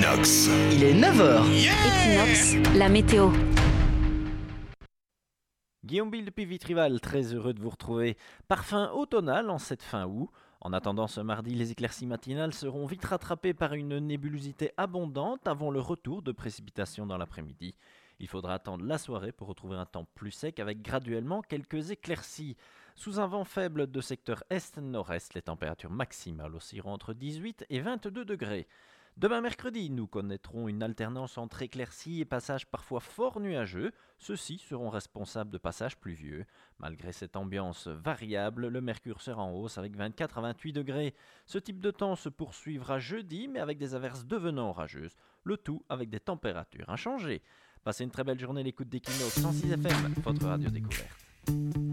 Equinox. Il est 9h. Equinox, la météo. Guillaume Bill depuis Vitrival, très heureux de vous retrouver. Parfum automnal en cette fin août. En attendant ce mardi, les éclaircies matinales seront vite rattrapées par une nébulosité abondante avant le retour de précipitations dans l'après-midi. Il faudra attendre la soirée pour retrouver un temps plus sec avec graduellement quelques éclaircies. Sous un vent faible de secteur est-nord-est, les températures maximales oscilleront entre 18 et 22 degrés. Demain mercredi, nous connaîtrons une alternance entre éclaircies et passages parfois fort nuageux. Ceux-ci seront responsables de passages pluvieux. Malgré cette ambiance variable, le mercure sera en hausse avec 24 à 28 degrés. Ce type de temps se poursuivra jeudi, mais avec des averses devenant orageuses. Le tout avec des températures inchangées. Passez une très belle journée à l'écoute d'Equinox 106 FM, votre radio découverte.